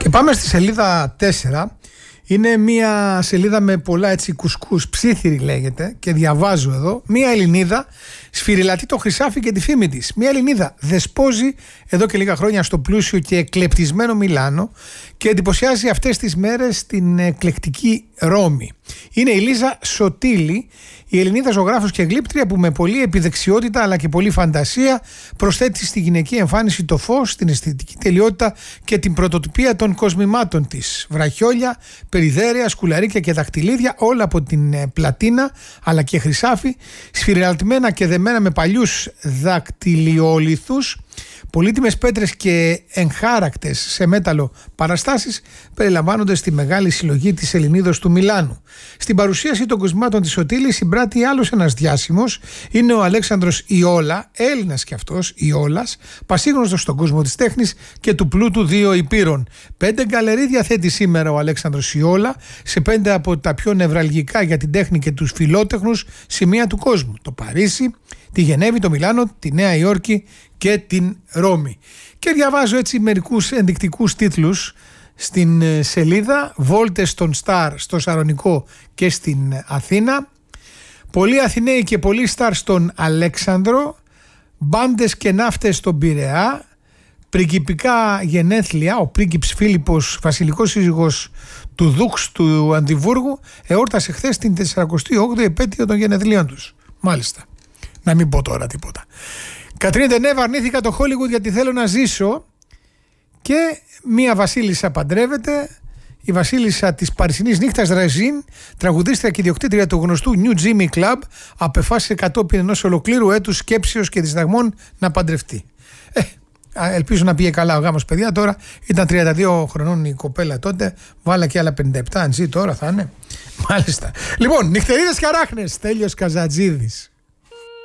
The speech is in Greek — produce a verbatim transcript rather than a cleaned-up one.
Και πάμε στη σελίδα τέσσερα. Είναι μια σελίδα με πολλά έτσι κουσκούς, ψήθυρη λέγεται, και διαβάζω εδώ. Μια Ελληνίδα σφυριλατεί το χρυσάφι και τη φήμη της. Μια Ελληνίδα δεσπόζει εδώ και λίγα χρόνια στο πλούσιο και εκλεπτισμένο Μιλάνο και εντυπωσιάζει αυτές τις μέρες στην εκλεκτική Ρώμη. Είναι η Λίζα Σωτήλη, η Ελληνίδα ζωγράφος και γλύπτρια που με πολλή επιδεξιότητα αλλά και πολλή φαντασία προσθέτει στη γυναική εμφάνιση το φως, την αισθητική τελειότητα και την πρωτοτυπία των κοσμημάτων της. Βραχιόλια, περιδέρια, σκουλαρίκια και δαχτυλίδια, όλα από την πλατίνα αλλά και χρυσάφι, σφυριλατημένα και δεμένα με παλιούς δακτυλιολιθούς, πολύτιμες πέτρες και εγχάρακτες σε μέταλλο παραστάσεις περιλαμβάνονται στη μεγάλη συλλογή της Ελληνίδος του Μιλάνου. Στην παρουσίαση των κοσμημάτων της Σωτήλη συμπράττει άλλος ένας διάσημος, είναι ο Αλέξανδρος Ιόλα, Έλληνας κι αυτός, Ιόλας, πασίγνωστος στον κόσμο της τέχνης και του πλούτου δύο υπήρων. Πέντε γκαλερί διαθέτει σήμερα ο Αλέξανδρος Ιόλα σε πέντε από τα πιο νευραλγικά για την τέχνη και τους φιλότεχνους σημεία του κόσμου. Το Παρίσι, τη Γενέβη, το Μιλάνο, τη Νέα Υόρκη και την Ρώμη. Και διαβάζω έτσι μερικούς ενδεικτικούς τίτλους στην σελίδα. Βόλτες στον Σταρ στο Σαρονικό και στην Αθήνα. Πολλοί Αθηναίοι και πολλοί Σταρ στον Αλέξανδρο. Μπάντες και ναύτες στον Πειραιά. Πριγκιπικά γενέθλια. Ο πρίγκιπς Φίλιππος, βασιλικός σύζυγος του Δούξ του Αντιβούργου, εόρτασε χθες την σαρανταοκτώ όγδοη επέτειο των γενεθλίων τους. Μάλιστα. Να μην πω τώρα τίποτα. Κατρίν Ντενέβ, αρνήθηκα το Hollywood γιατί θέλω να ζήσω. Και μία βασίλισσα παντρεύεται. Η βασίλισσα της Παρισινής νύχτας, Ρεζίν, τραγουδίστρια και ιδιοκτήτρια του γνωστού New Jimmy Club, απεφάσισε κατόπιν ενός ολοκλήρου έτους σκέψεως και δισταγμών να παντρευτεί. Ε, ελπίζω να πήγε καλά ο γάμος, παιδιά. Τώρα ήταν τριάντα δύο χρονών η κοπέλα τότε. Βάλα και άλλα πενήντα επτά. Αν ζει τώρα θα είναι. Μάλιστα. Λοιπόν, νυχτερίδες και αράχνες. Στέλιος Καζατζίδης.